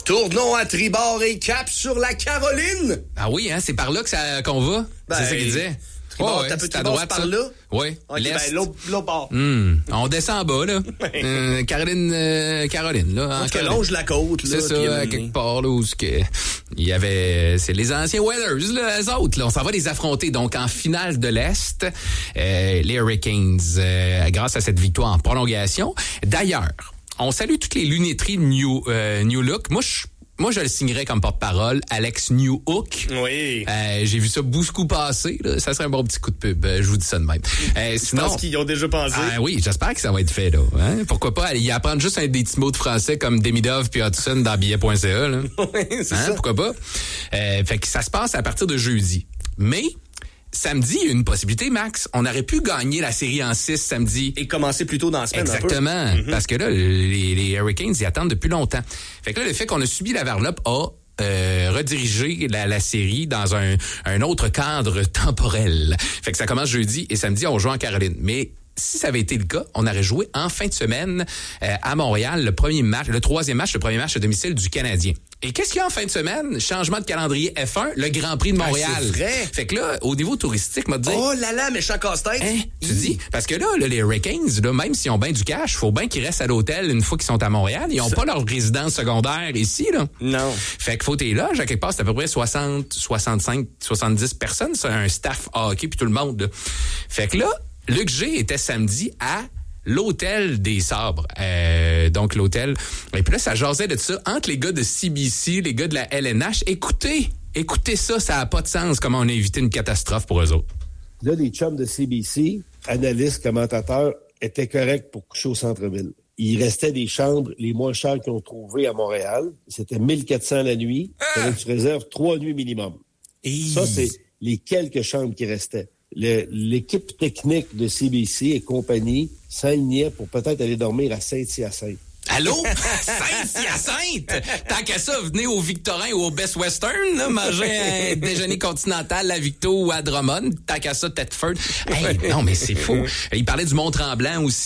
Tournons à tribord et cap sur la Caroline. Ah oui, hein, c'est par là qu'on va. C'est ça qu'il disait. Tribord, t'as petit droite par là? Oui. Okay, l'autre bord. On descend en bas, là. Caroline, là. On se longe la côte, là. C'est ça, quelque part, là, où il y avait... C'est les anciens Whalers, là, eux autres, là. On s'en va les affronter. Donc, en finale de l'Est, les Hurricanes, grâce à cette victoire en prolongation. D'ailleurs, on salue toutes les lunetteries New Look. Moi, je le signerais comme porte-parole, Alex Newhook. Oui. J'ai vu ça beaucoup passer. Là. Ça serait un bon petit coup de pub. Je vous dis ça de même. Sinon, je pense qu'ils y ont déjà pensé. Oui, j'espère que ça va être fait. Là. Hein? Pourquoi pas y apprendre juste des petits mots de français comme Demidov puis Hudson dans billet.ca. Là. Oui, c'est ça. Pourquoi pas? Fait que ça se passe à partir de jeudi. Mais... samedi, il y a une possibilité, Max. On aurait pu gagner la série en 6 samedi. Et commencer plus tôt dans la semaine. Exactement. Un peu. Parce que là, les Hurricanes y attendent depuis longtemps. Fait que là, le fait qu'on a subi la varlope a rediriger la série dans un autre cadre temporel. Fait que ça commence jeudi et samedi, on joue en Caroline. Mais si ça avait été le cas, on aurait joué en fin de semaine à Montréal le premier match à domicile du Canadien. Et qu'est-ce qu'il y a en fin de semaine? Changement de calendrier F1, le Grand Prix de Montréal. C'est vrai. Fait que là, au niveau touristique, m'a dit... oh là là, méchant casse-tête. Hein? Tu dis? Parce que là, les Hurricanes, là, même s'ils ont bien du cash, faut bien qu'ils restent à l'hôtel une fois qu'ils sont à Montréal. Ils ont pas leur résidence secondaire ici, là. Non. Fait qu'il faut t'es là. À quelque part, c'est à peu près 60, 65, 70 personnes. C'est un staff hockey puis tout le monde, là. Fait que là, Luc G était samedi à l'hôtel des Sabres. Donc, l'hôtel. Et puis là, ça jasait de ça entre les gars de CBC, les gars de la LNH. Écoutez ça, ça n'a pas de sens comment on a évité une catastrophe pour eux autres. Là, les chums de CBC, analystes, commentateurs, étaient corrects pour coucher au centre-ville. Il restait des chambres les moins chères qu'ils ont trouvées à Montréal. C'était 1400 la nuit. Fallait que tu réserves 3 nuits minimum. Ça, c'est les quelques chambres qui restaient. L'équipe technique de CBC et compagnie s'alignait pour peut-être aller dormir à Saint-Hyacinthe. Allô? Saint-Hyacinthe? Tant qu'à ça, venez au Victorin ou au Best Western, là, manger un déjeuner continental à Victo ou à Drummond. Tant qu'à ça, Thetford. Hey, non, mais c'est fou. Il parlait du Mont-Tremblant aussi.